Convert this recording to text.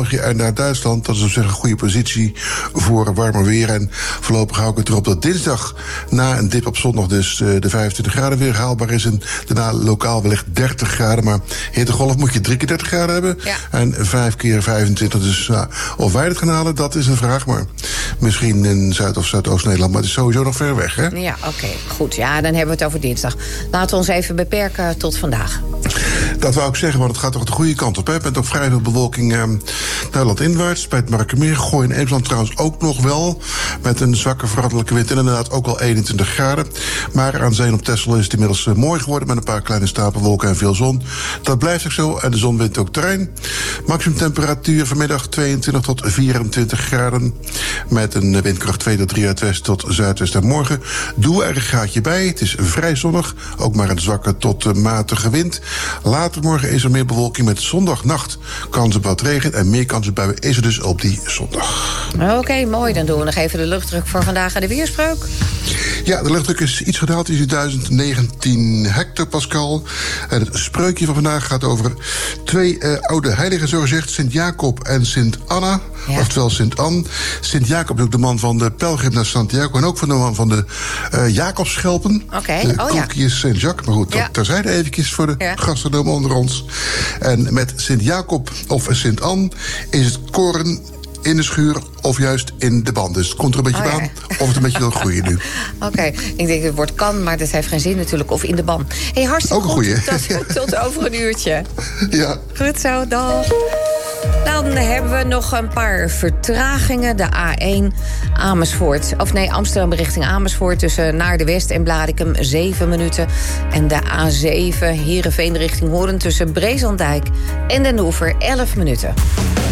België en naar Duitsland. Dat is op zich een goede positie voor warmer weer. En voorlopig hou ik het erop dat dinsdag na een dip op zondag dus de 25 graden weer haalbaar is. En daarna lokaal wellicht 30 graden. Maar hittegolf moet je 3 keer 30 graden hebben. Ja. En 5 keer 25. Dus of wij het gaan halen, dat is een vraag. Maar misschien in Zuid- of Zuidoost-Nederland. Maar het is sowieso nog ver weg, hè? Ja, oké, goed. Ja, dan hebben we het over dinsdag. Laten we ons even beperken tot vandaag. Dat wou ik zeggen, want het gaat toch de goede kant op. Hè? Met ook vrij veel bewolking naar landinwaarts. Bij het Markermeer, Gooi en Eemsland trouwens ook nog wel. Met een zwakke veranderlijke wind en inderdaad ook al 21 graden. Maar aan zee en op Texel is het inmiddels mooi geworden... met een paar kleine stapelwolken en veel zon. Dat blijft ook zo en de zon wint ook terrein. Maximum temperatuur vanmiddag 22 tot 24 graden. Met een windkracht 2 tot 3 uit west tot zuidwest. En morgen doe er een graadje bij. Het is vrij zonnig, ook maar een zwakke tot matige wind. Later morgen is er meer bewolking met zondagnacht. Kans op wat regen en meer kans op buien is er dus op die zondag. Oké, mooi. Dan doen we nog even de luchtdruk voor vandaag en de weerspreuk. Ja, de luchtdruk is iets gedaald. Die is 1019 hectopascal. En het spreukje van vandaag gaat over 2 oude heiligen, zo gezegd. Sint-Jacob en Sint-Anna. Ja. Oftewel Sint-Anne. Sint-Jacob is ook de man van de pelgrim naar Santiago. En ook van de man van de Jacobsschelpen. Oké. De koekjes Saint-Jacques. Maar goed, dat terzijde eventjes voor de gastronomen onder ons. En met Sint-Jacob of Sint-Anne is het koren in de schuur of juist in de band. Dus het komt er een beetje aan of het een beetje wil groeien nu. Oké, ik denk het woord kan, maar dat heeft geen zin natuurlijk. Of in de ban. Hey, hartstikke ook een goed. Tot over een uurtje. Ja. Goed zo, dag. Dan hebben we nog een paar vertragingen. De A1 Amsterdam richting Amersfoort... tussen Naar de West en Blaricum 7 minuten. En de A7 Heerenveen richting Hoorn... tussen Brezandijk en Den Hoever 11 minuten.